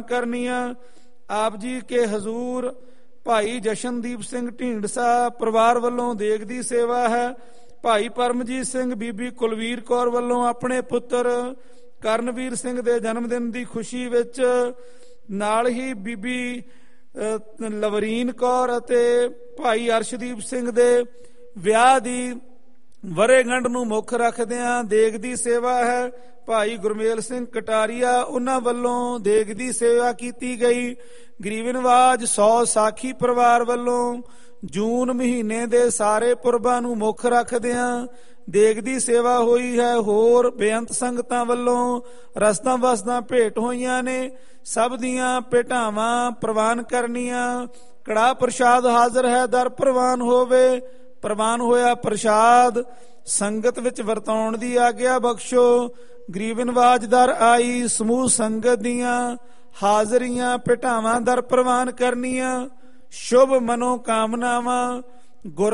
ਕਰਨੀਆਂ। ਆਪ ਜੀ ਕੇ ਹਜ਼ੂਰ ਭਾਈ ਜਸ਼ਨਦੀਪ ਸਿੰਘ ਢੀਂਡਸਾ ਪਰਿਵਾਰ ਵੱਲੋਂ ਦੇਗ ਦੀ ਸੇਵਾ ਹੈ। ਭਾਈ ਪਰਮਜੀਤ ਸਿੰਘ ਬੀਬੀ ਕੁਲਵੀਰ ਕੌਰ ਵੱਲੋਂ ਆਪਣੇ ਪੁੱਤਰ ਕਰਨਵੀਰ ਸਿੰਘ ਦੇ ਜਨਮ ਦਿਨ ਦੀ ਖੁਸ਼ੀ ਵਿੱਚ, ਨਾਲ ਹੀ ਬੀਬੀ ਲਵਰੀਨ ਕੌਰ ਅਤੇ ਭਾਈ ਅਰਸ਼ਦੀਪ ਸਿੰਘ ਦੇ ਵਿਆਹ ਦੀ ਵਰ੍ਹੇਗੰਢ ਨੂੰ ਮੁੱਖ ਰੱਖਦਿਆਂ ਦੇਗ ਦੀ ਸੇਵਾ ਹੈ। ਭਾਈ ਗੁਰਮੇਲ ਸਿੰਘ ਕਟਾਰੀਆ ਉਹਨਾਂ ਵੱਲੋਂ ਦੇਗ ਦੀ ਸੇਵਾ ਕੀਤੀ ਗਈ। ਗਰੀਬ ਨਵਾਜ 100 ਸਾਖੀ ਪਰਿਵਾਰ ਵੱਲੋਂ ਜੂਨ ਮਹੀਨੇ ਦੇ ਸਾਰੇ ਪੁਰਬਾਂ ਨੂੰ ਮੁੱਖ ਰੱਖਦਿਆਂ ਦੇਗ ਦੀ ਸੇਵਾ ਹੋਈ ਹੈ। ਹੋਰ ਬੇਅੰਤ ਸੰਗਤਾਂ ਵੱਲੋਂ ਰਸਤਾਂ ਵਸਤਾਂ ਭੇਟ ਹੋਈਆਂ ਨੇ। ਸਭ ਦੀਆਂ ਭੇਟਾਵਾਂ ਪ੍ਰਵਾਨ ਕਰਨੀਆਂ। ਕੜਾਹ ਪ੍ਰਸ਼ਾਦ ਹਾਜ਼ਰ ਹੈ, ਦਰ ਪ੍ਰਵਾਨ ਹੋਵੇ। ਪ੍ਰਵਾਨ ਹੋਇਆ ਪ੍ਰਸ਼ਾਦ ਸੰਗਤ ਵਿੱਚ ਵਰਤਾਉਣ ਦੀ ਆਗਿਆ ਬਖਸ਼ੋ। ਗਰੀਬ ਨਵਾਜ ਦਰ ਆਈ ਸਮੂਹ ਸੰਗਤ ਦੀਆਂ ਹਾਜ਼ਰੀਆਂ ਭੇਟਾਵਾਂ ਦਰ ਪ੍ਰਵਾਨ ਕਰਨੀਆਂ। ਸ਼ੁਭ ਮਨੋਕਾਮਨਾਵਾਂ ਗੁਰ